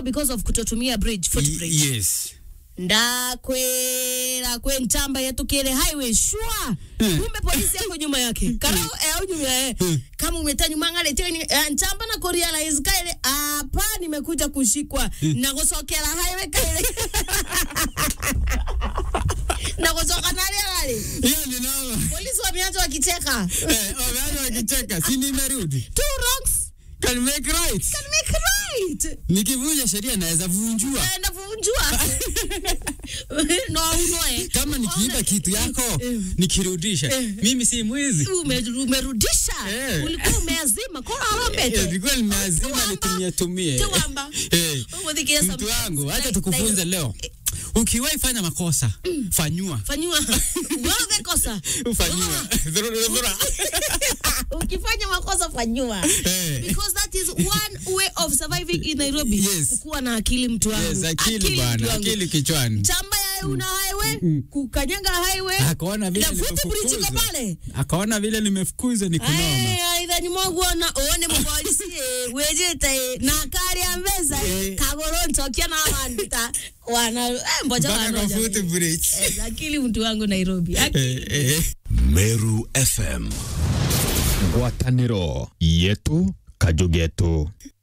because of kutotumia bridge, footbridge. Yes. Ndakwera kwe ntamba yatukire highway shwa. Kumbe polisi yako nyuma yake. Karo au nyuma kama umeta nyuma ngale teni ntamba na realize kaile hapa nimekuja kushikwa na kusokela highway kaile. Na kusoka nale wale. Hiyo ni noma. Polisi wameanza wakicheka. Wameanza wakicheka. Si nimerudi. Two wrongs can make right. Can make right. Nikivunja sheria naweza vunjua. Naenda vunjua. No unoe. Kama nikiiba kitu yako nikirudisha. Mimi si mwizi. Umerudisha. Ulikuwa umeazima. Kwa harambete. Nilikuwa nimeazima nitumie. Tuamba. Mtu wangu, acha tukufunze leo. Ukiwahi fanya makosa, fanyua. Wewe kosa. Fanyua. Zurura. Ukifanya makosa fanyua. Because that is one way of surviving in Nairobi. Kuwa na akili mtu wangu. Yes, akili bwana, akili kichwani. Chamba ya una highway, kukanyaga highway. Akaona vile nimefukuzwa pale. Akaona vile nimefukuzwa ni kunoma. Aidha ni mwangu uone mpolisi wejete na kari ambeza kagoronto kiana wandita wana mboja wana footbridge. Akili mtu wangu Nairobi. Meru FM. Ngwataniro yetu kajugetu.